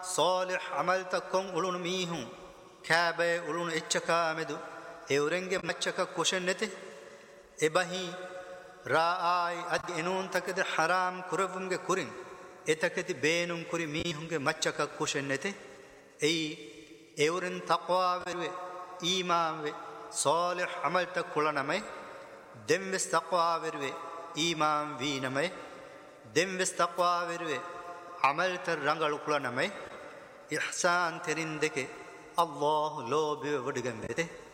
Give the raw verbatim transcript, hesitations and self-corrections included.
صالح عمل تكون أولون ميهم كابي أولون إتشكا مدو إورنج مچكا كوشنته إبهي رأي أد إنون تكد حرام كرفمج كورين إتكد بينهم كوري ميهم مچكا كوشنته أي إورن تقوى وروي إيمان وي صالح عمل تكولنا مي دم تقوى وروي إيمان وينا مي دم تقوى وروي عمل ترنگل كولنا مي إحسان ترين دك الله لو بودگم بده